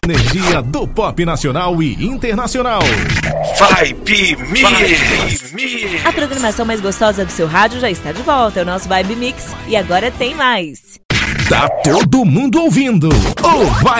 Energia do pop nacional e internacional. Vibe Mix. A programação mais gostosa do seu rádio já está de volta. É o nosso Vibe Mix. E agora tem mais. Tá todo mundo ouvindo o Vibe